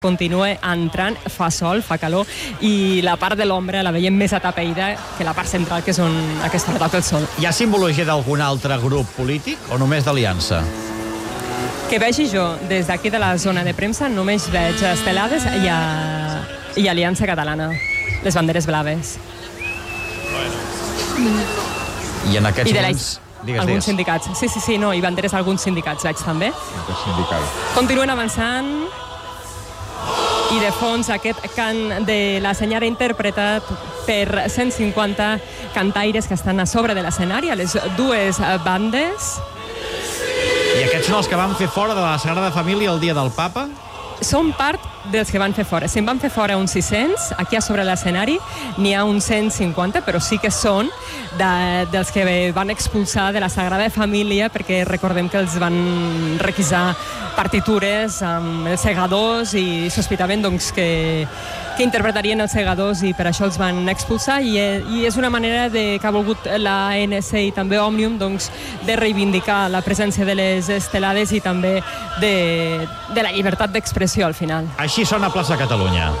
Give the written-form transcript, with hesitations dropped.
continua entrant, fa sol, fa calor, i la part de l'ombra la veiem més atapeïda que la part central, que és on aquesta hora toca el sol. Hi ha simbologia d'algun altre grup polític o només d'Aliança? Que vegi jo, des d'aquí de la zona de premsa, només veig estelades i Aliança Catalana, les banderes blaves. I en aquests I de moments... alguns sindicats. Sí, no, i banderes d'alguns sindicats veig també. Continuen avançant i de fons aquest cant de la senyora interpretat per 150 cantaires que estan a sobre de l'escenari, a les dues bandes. I aquests són els que van fer fora de la Sagrada Família el dia del Papa? Són part dels que van fer fora. Se'n van fer fora uns 600, aquí a sobre l'escenari n'hi ha uns 150, però sí que són dels que van expulsar de la Sagrada Família, perquè recordem que els van requisar partitures amb els segadors i sospitaven doncs, que interpretarien els segadors, i per això els van expulsar, i és una manera que ha volgut la ANC i també Òmnium doncs, de reivindicar la presència de les estelades i també de la llibertat d'expressió al final. Així sona Plaça Catalunya.